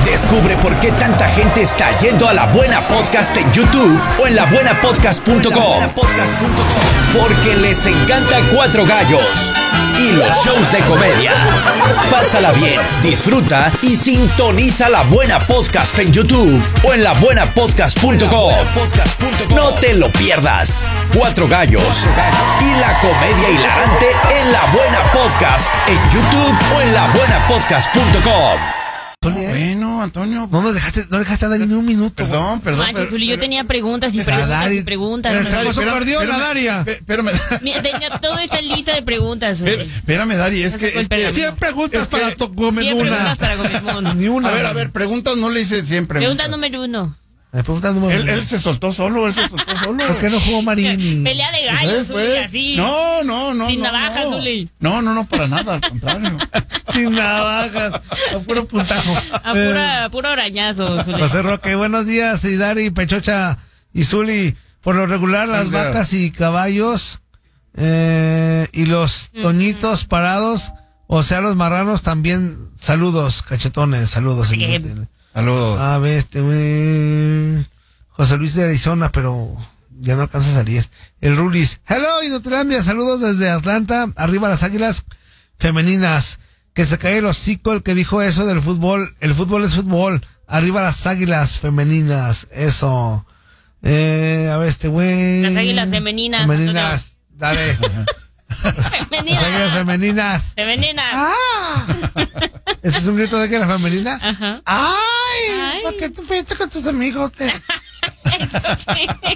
Descubre por qué tanta gente está yendo a La Buena Podcast en YouTube o en labuenapodcast.com. Porque les encanta Cuatro Gallos y los shows de comedia. Pásala bien, disfruta y sintoniza La Buena Podcast en YouTube o en labuenapodcast.com. No te lo pierdas. Cuatro Gallos y la comedia hilarante en La Buena Podcast en YouTube o en labuenapodcast.com. Bueno, Antonio. No dejaste a Dari ni un minuto. Perdón. Manches, Zuli, yo tenía preguntas y preguntas. Se perdió la Daria. Espérame. Tenía toda esta lista de preguntas, Zuli. Espérame, Dari, es que... Siempre preguntas para comer Siempre una. preguntas para comer Ni una. A ver, preguntas no le hice siempre. Pregunta número 1. Él se soltó solo, ¿Por qué no jugó Marini? Pelea de gallos, Zuli, así. No. Sin navajas, Zuli. No, para nada, al contrario. Sin navajas, a puro puntazo. A puro arañazo, Zuli. José Roque, buenos días, Dari, Pechocha y Zuli. Por lo regular, las vacas y caballos y los toñitos parados, o sea, los marranos también. Saludos, cachetones, saludos. Saludos. A ver, güey. José Luis de Arizona, pero ya no alcanza a salir. El Rulis. Hello, Inutilandia. Saludos desde Atlanta. Arriba las Águilas femeninas. Que se cae el hocico el que dijo eso del fútbol. El fútbol es fútbol. Arriba las Águilas femeninas. Eso. A ver, güey. Las Águilas femeninas. Femeninas. Dale. Femeninas. Las Águilas femeninas. Femeninas. ¡Ah! ¿Ese es un grito de que la femenina? Ajá. ¡Ay! ¿Por qué tú fuiste con tus amigos? ¿Eso qué?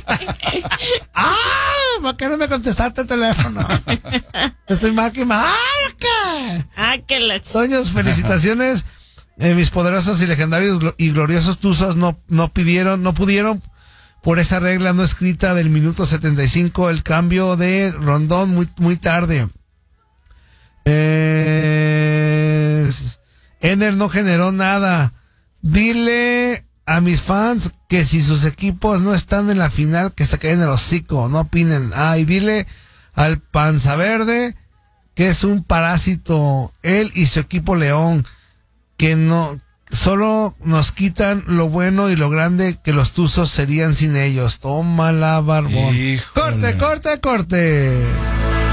¡Ah! ¿Por qué no me contestaste el teléfono? Estoy marca. ¡Qué la Toños, felicitaciones. Mis poderosos y legendarios y gloriosos Tuzos no pudieron por esa regla no escrita del minuto 75, el cambio de Rondón muy tarde. Ener no generó nada. Dile a mis fans que si sus equipos no están en la final, que se caen el hocico, no opinen. Y dile al Panza Verde que es un parásito, él y su equipo León, que no solo nos quitan lo bueno y lo grande que los Tuzos serían sin ellos. Tómala, barbón. Híjole. Corte.